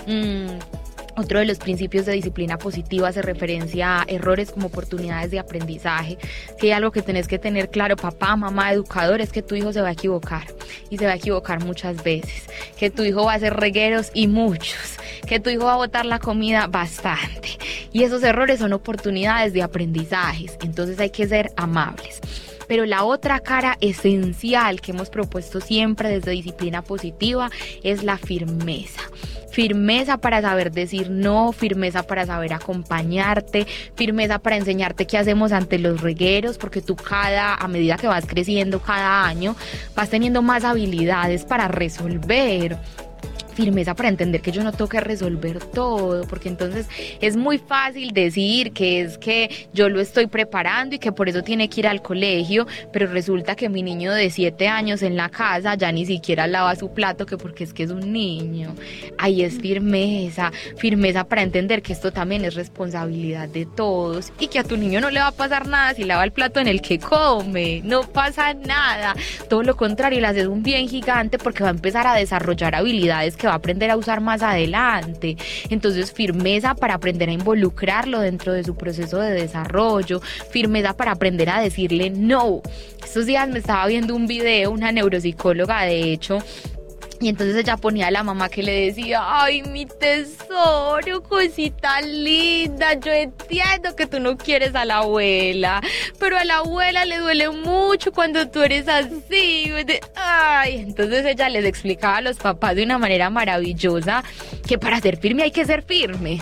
Speaker 3: Otro de los principios de disciplina positiva hace referencia a errores como oportunidades de aprendizaje. Que hay algo que tenés que tener claro, papá, mamá, educador, es que tu hijo se va a equivocar, y se va a equivocar muchas veces, que tu hijo va a hacer regueros y muchos, que tu hijo va a botar la comida bastante, y esos errores son oportunidades de aprendizajes. Entonces hay que ser amables. Pero la otra cara esencial que hemos propuesto siempre desde disciplina positiva es la firmeza. Firmeza para saber decir no, firmeza para saber acompañarte, firmeza para enseñarte qué hacemos ante los regueros, porque tú a medida que vas creciendo cada año, vas teniendo más habilidades para resolver. Firmeza para entender que yo no tengo que resolver todo, porque entonces es muy fácil decir que es que yo lo estoy preparando y que por eso tiene que ir al colegio, pero resulta que mi niño de 7 años en la casa ya ni siquiera lava su plato, que porque es que es un niño. Ahí es firmeza para entender que esto también es responsabilidad de todos y que a tu niño no le va a pasar nada si lava el plato en el que come, no pasa nada, todo lo contrario, le haces un bien gigante porque va a empezar a desarrollar habilidades que va a aprender a usar más adelante. Entonces firmeza para aprender a involucrarlo dentro de su proceso de desarrollo, firmeza para aprender a decirle no. Estos días me estaba viendo un video, una neuropsicóloga de hecho, y entonces ella ponía a la mamá que le decía: ay, mi tesoro, cosita linda, yo entiendo que tú no quieres a la abuela, pero a la abuela le duele mucho cuando tú eres así. Ay, entonces ella les explicaba a los papás de una manera maravillosa que para ser firme hay que ser firme.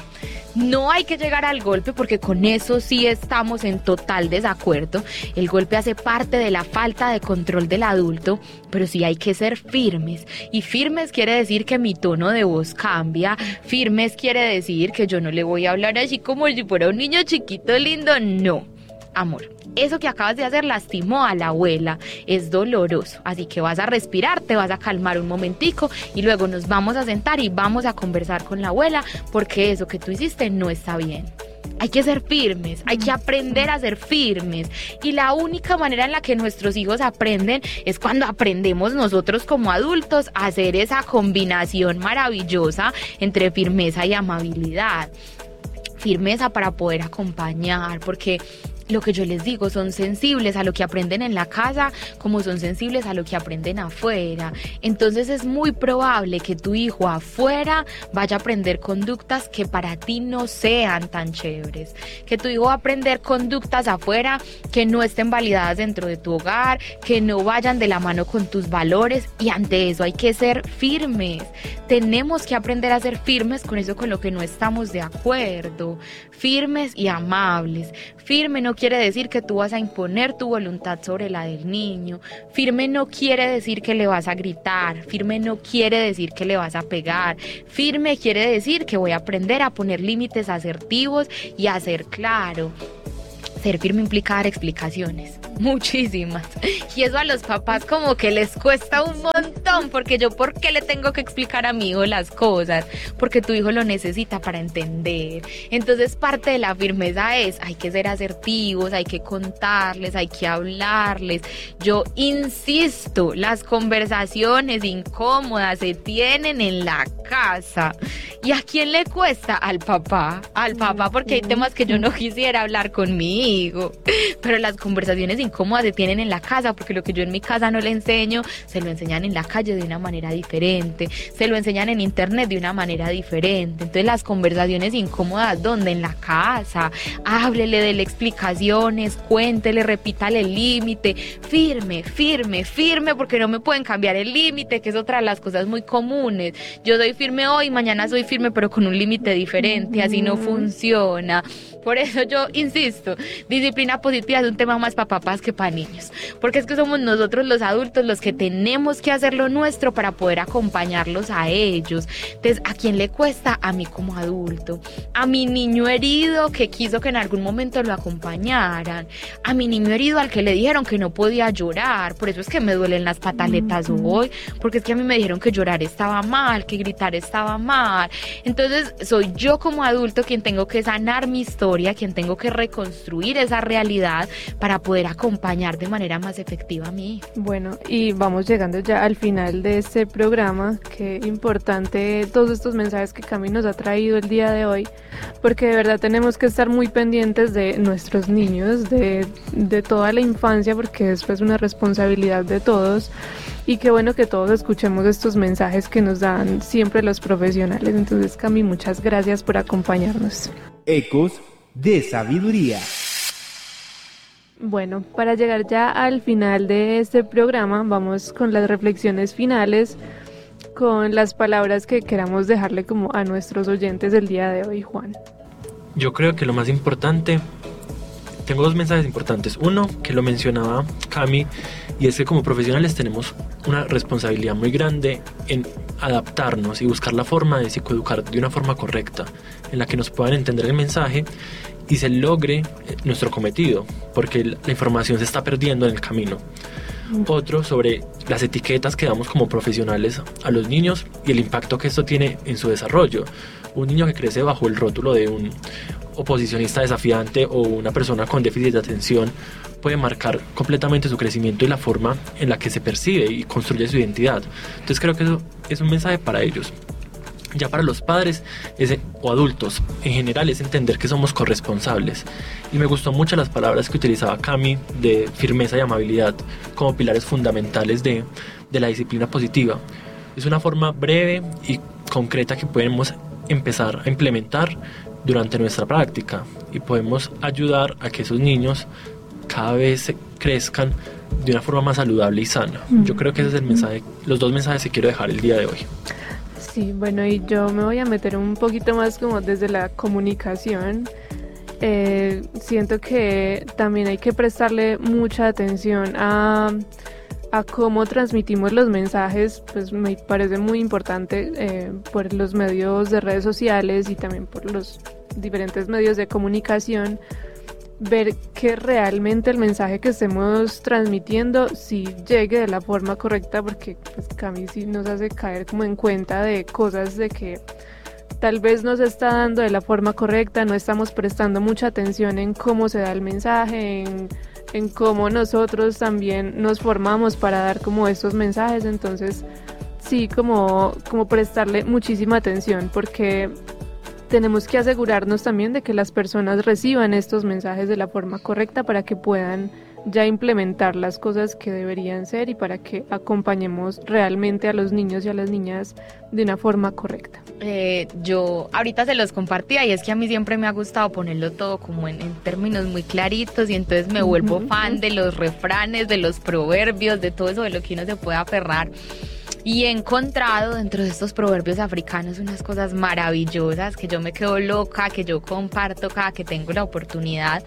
Speaker 3: No hay que llegar al golpe porque con eso sí estamos en total desacuerdo. El golpe hace parte de la falta de control del adulto, pero sí hay que ser firmes. Y firmes quiere decir que mi tono de voz cambia. Firmes quiere decir que yo no le voy a hablar así como si fuera un niño chiquito lindo. No, amor. Eso que acabas de hacer lastimó a la abuela, es doloroso, así que vas a respirar, te vas a calmar un momentico y luego nos vamos a sentar y vamos a conversar con la abuela porque eso que tú hiciste no está bien. Hay que ser firmes, hay que aprender a ser firmes y la única manera en la que nuestros hijos aprenden es cuando aprendemos nosotros como adultos a hacer esa combinación maravillosa entre firmeza y amabilidad. Firmeza para poder acompañar, porque lo que yo les digo, son sensibles a lo que aprenden en la casa como son sensibles a lo que aprenden afuera. Entonces es muy probable que tu hijo afuera vaya a aprender conductas que para ti no sean tan chéveres, que tu hijo va a aprender conductas afuera que no estén validadas dentro de tu hogar, que no vayan de la mano con tus valores, y ante eso hay que ser firmes. Tenemos que aprender a ser firmes con eso con lo que no estamos de acuerdo, firmes y amables. Firme no quiere decir que tú vas a imponer tu voluntad sobre la del niño. Firme no quiere decir que le vas a gritar. Firme no quiere decir que le vas a pegar. Firme quiere decir que voy a aprender a poner límites asertivos y a ser claro. Ser firme implica dar explicaciones, muchísimas. Y eso a los papás como que les cuesta un montón, porque yo, ¿por qué le tengo que explicar a mi hijo las cosas? Porque tu hijo lo necesita para entender. Entonces parte de la firmeza es, hay que ser asertivos, hay que contarles, hay que hablarles. Yo insisto, las conversaciones incómodas se tienen en la casa. ¿Y a quién le cuesta? Al papá, porque hay temas que yo no quisiera hablar con mi hijo, pero las conversaciones incómodas se tienen en la casa, porque lo que yo en mi casa no le enseño, se lo enseñan en la calle de una manera diferente, se lo enseñan en internet de una manera diferente. Entonces las conversaciones incómodas, ¿dónde? En la casa. Háblele, dele explicaciones, cuéntele, repítale el límite, firme, porque no me pueden cambiar el límite, que es otra de las cosas muy comunes. Yo soy firme hoy, mañana soy firme, pero con un límite diferente, así no funciona. Por eso yo insisto, disciplina positiva es un tema más para papás que para niños, porque es que somos nosotros los adultos los que tenemos que hacer lo nuestro para poder acompañarlos a ellos. Entonces, ¿a quién le cuesta? A mí como adulto, a mi niño herido que quiso que en algún momento lo acompañaran, a mi niño herido al que le dijeron que no podía llorar. Por eso es que me duelen las pataletas hoy, porque es que a mí me dijeron que llorar estaba mal, que gritar estaba mal. Entonces soy yo como adulto quien tengo que sanar mi historia, quien tengo que reconstruir esa realidad para poder acompañar de manera más efectiva a mi hijo.
Speaker 1: Bueno, y vamos llegando ya al final de este programa. Qué importante todos estos mensajes que Cami nos ha traído el día de hoy, porque de verdad tenemos que estar muy pendientes de nuestros niños, de toda la infancia, porque esto es una responsabilidad de todos. Y qué bueno que todos escuchemos estos mensajes que nos dan siempre los profesionales. Entonces, Cami, muchas gracias por acompañarnos.
Speaker 4: Ecos de sabiduría.
Speaker 1: Bueno, para llegar ya al final de este programa, vamos con las reflexiones finales, con las palabras que queramos dejarle como a nuestros oyentes del día de hoy, Juan.
Speaker 2: Yo creo que lo más importante, tengo dos mensajes importantes. Uno, que lo mencionaba Cami, y es que como profesionales tenemos una responsabilidad muy grande en adaptarnos y buscar la forma de psicoeducar de una forma correcta, en la que nos puedan entender el mensaje y se logre nuestro cometido, porque la información se está perdiendo en el camino. Otro, sobre las etiquetas que damos como profesionales a los niños y el impacto que esto tiene en su desarrollo. Un niño que crece bajo el rótulo de un oposicionista desafiante o una persona con déficit de atención puede marcar completamente su crecimiento y la forma en la que se percibe y construye su identidad. Entonces creo que eso es un mensaje para ellos. Ya para los padres o adultos en general es entender que somos corresponsables. Y me gustó mucho las palabras que utilizaba Cami de firmeza y amabilidad como pilares fundamentales de la disciplina positiva. Es una forma breve y concreta que podemos empezar a implementar durante nuestra práctica y podemos ayudar a que esos niños cada vez crezcan de una forma más saludable y sana. Yo creo que ese es el mensaje, los dos mensajes que quiero dejar el día de hoy.
Speaker 1: Sí, bueno, y yo me voy a meter un poquito más como desde la comunicación. Siento que también hay que prestarle mucha atención a cómo transmitimos los mensajes, pues me parece muy importante por los medios de redes sociales y también por los diferentes medios de comunicación, ver que realmente el mensaje que estemos transmitiendo sí llegue de la forma correcta, porque pues Cami sí nos hace caer como en cuenta de cosas de que tal vez no se está dando de la forma correcta, no estamos prestando mucha atención en cómo se da el mensaje, en cómo nosotros también nos formamos para dar como estos mensajes. Entonces sí, como prestarle muchísima atención, porque tenemos que asegurarnos también de que las personas reciban estos mensajes de la forma correcta para que puedan ya implementar las cosas que deberían ser y para que acompañemos realmente a los niños y a las niñas de una forma correcta.
Speaker 3: Yo ahorita se los compartía y es que a mí siempre me ha gustado ponerlo todo como en términos muy claritos, y entonces me vuelvo fan de los refranes, de los proverbios, de todo eso de lo que uno se puede aferrar. Y he encontrado dentro de estos proverbios africanos unas cosas maravillosas que yo me quedo loca, que yo comparto cada que tengo la oportunidad.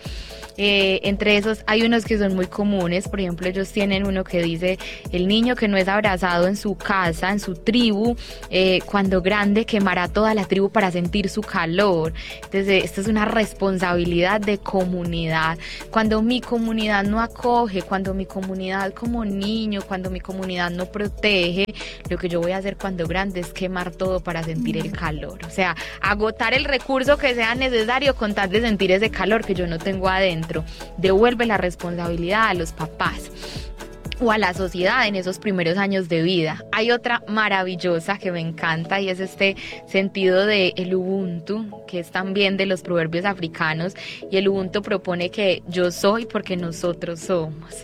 Speaker 3: Entre esos hay unos que son muy comunes. Por ejemplo, ellos tienen uno que dice: el niño que no es abrazado en su casa, en su tribu, cuando grande quemará toda la tribu para sentir su calor. Entonces, esta es una responsabilidad de comunidad. Cuando mi comunidad no acoge, cuando mi comunidad como niño, cuando mi comunidad no protege, lo que yo voy a hacer cuando grande es quemar todo para sentir el calor. O sea, agotar el recurso que sea necesario con tal de sentir ese calor que yo no tengo adentro. Devuelve la responsabilidad a los papás o a la sociedad en esos primeros años de vida. Hay otra maravillosa que me encanta y es este sentido de el Ubuntu, que es también de los proverbios africanos, y el Ubuntu propone que yo soy porque nosotros somos.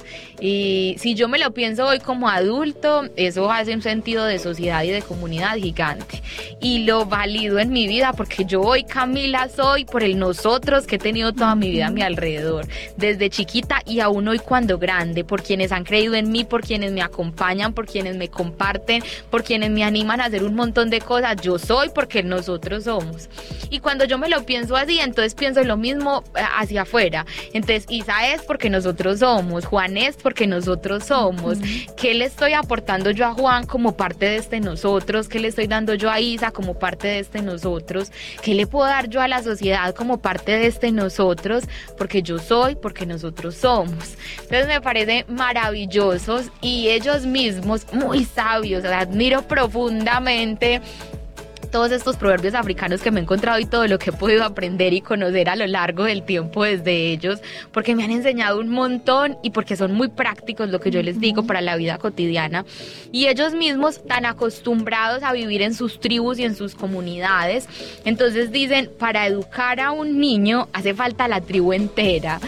Speaker 3: Y si yo me lo pienso hoy como adulto, eso hace un sentido de sociedad y de comunidad gigante, y lo valido en mi vida porque yo hoy, Camila, soy por el nosotros que he tenido toda mi vida a mi alrededor, desde chiquita y aún hoy cuando grande, por quienes han creído en mí, por quienes me acompañan, por quienes me comparten, por quienes me animan a hacer un montón de cosas. Yo soy porque nosotros somos. Y cuando yo me lo pienso así, entonces pienso lo mismo hacia afuera. Entonces Isa es porque nosotros somos, Juan es porque nosotros somos. ¿Qué le estoy aportando yo a Juan como parte de este nosotros? ¿Qué le estoy dando yo a Isa como parte de este nosotros? ¿Qué le puedo dar yo a la sociedad como parte de este nosotros? Porque yo soy, porque nosotros somos. Entonces me parece maravilloso, y ellos mismos muy sabios. Admiro profundamente todos estos proverbios africanos que me he encontrado y todo lo que he podido aprender y conocer a lo largo del tiempo desde ellos, porque me han enseñado un montón y porque son muy prácticos, lo que yo les digo, para la vida cotidiana. Y ellos mismos, tan acostumbrados a vivir en sus tribus y en sus comunidades, entonces dicen: para educar a un niño hace falta la tribu entera.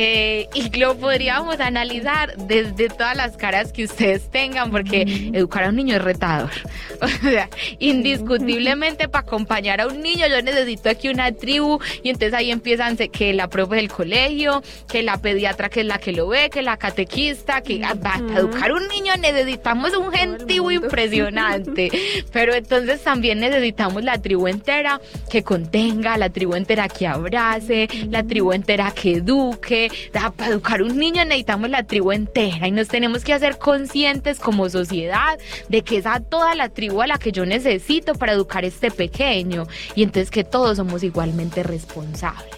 Speaker 3: Y lo podríamos analizar desde todas las caras que ustedes tengan, porque educar a un niño es retador. O sea, indiscutiblemente, para acompañar a un niño yo necesito aquí una tribu, y entonces ahí empiezan que la profe del colegio, que la pediatra que es la que lo ve, que la catequista, que para educar a un niño necesitamos un gentío impresionante. Pero entonces también necesitamos la tribu entera que contenga, la tribu entera que abrace, la tribu entera que eduque. Para educar a un niño necesitamos la tribu entera, y nos tenemos que hacer conscientes como sociedad de que es a toda la tribu a la que yo necesito para educar a este pequeño, y entonces que todos somos igualmente responsables.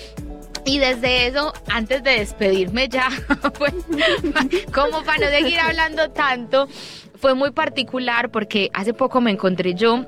Speaker 3: Y desde eso, antes de despedirme ya, pues, como para no seguir hablando tanto, fue muy particular porque hace poco me encontré yo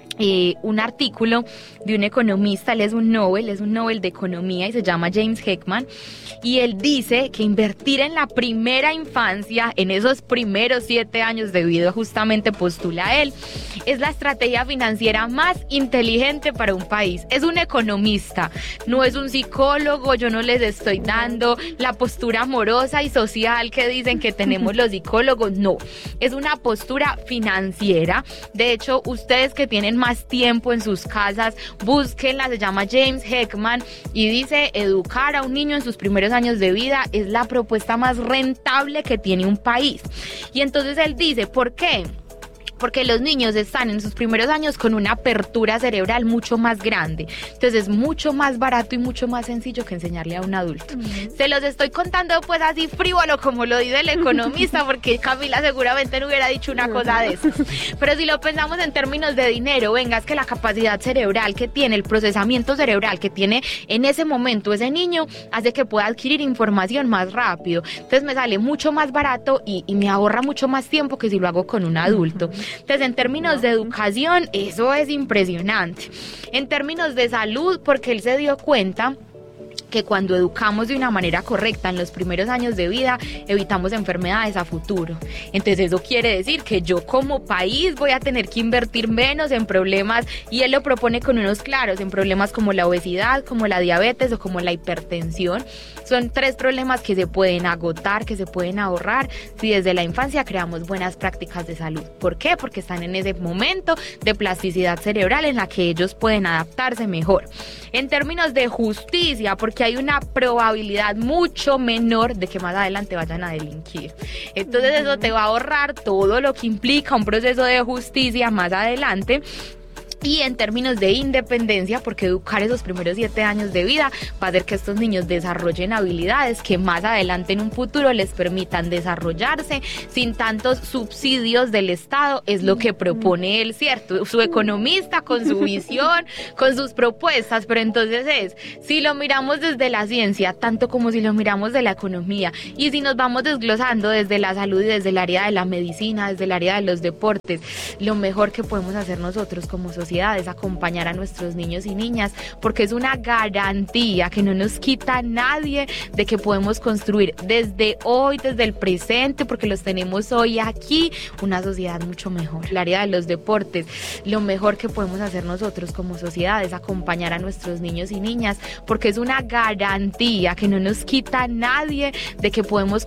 Speaker 3: un artículo de un economista. Él es un Nobel de economía y se llama James Heckman, y él dice que invertir en la primera infancia, en esos primeros 7 años de vida, justamente postula él, es la estrategia financiera más inteligente para un país. Es un economista, no es un psicólogo. Yo no les estoy dando la postura amorosa y social que dicen que tenemos los psicólogos, no, es una postura financiera. De hecho, ustedes que tienen más tiempo en sus casas, búsquenla, se llama James Heckman, y dice: educar a un niño en sus primeros años de vida es la propuesta más rentable que tiene un país. Y entonces él dice: ¿por qué? porque los niños están en sus primeros años con una apertura cerebral mucho más grande. Entonces es mucho más barato y mucho más sencillo que enseñarle a un adulto. Se los estoy contando pues así frívolo como lo dice el economista, porque Camila seguramente no hubiera dicho una cosa de eso. Pero si lo pensamos en términos de dinero, venga, es que la capacidad cerebral que tiene, el procesamiento cerebral que tiene en ese momento ese niño, hace que pueda adquirir información más rápido. Entonces me sale mucho más barato y me ahorra mucho más tiempo que si lo hago con un adulto. Entonces, en términos de educación, eso es impresionante. En términos de salud, porque él se dio cuenta que cuando educamos de una manera correcta en los primeros años de vida, evitamos enfermedades a futuro. Entonces eso quiere decir que yo como país voy a tener que invertir menos en problemas, y él lo propone con unos claros, en problemas como la obesidad, como la diabetes o como la hipertensión. Son 3 problemas que se pueden agotar, que se pueden ahorrar si desde la infancia creamos buenas prácticas de salud. ¿Por qué? Porque están en ese momento de plasticidad cerebral en la que ellos pueden adaptarse mejor. En términos de justicia, porque hay una probabilidad mucho menor de que más adelante vayan a delinquir. Entonces eso te va a ahorrar todo lo que implica un proceso de justicia más adelante. Y en términos de independencia, porque educar esos primeros 7 años de vida va a hacer que estos niños desarrollen habilidades que más adelante en un futuro les permitan desarrollarse sin tantos subsidios del Estado. Es lo que propone él, ¿cierto? Su economista con su visión, con sus propuestas. Pero entonces si lo miramos desde la ciencia, tanto como si lo miramos de la economía, y si nos vamos desglosando desde la salud y desde el área de la medicina, desde el área de los deportes, lo mejor que podemos hacer nosotros como sociedad es acompañar a nuestros niños y niñas, porque es una garantía que no nos quita nadie de que podemos construir desde hoy, desde el presente, porque los tenemos hoy aquí, una sociedad mucho mejor. El área de los deportes, lo mejor que podemos hacer nosotros como sociedad es acompañar a nuestros niños y niñas, porque es una garantía que no nos quita nadie de que podemos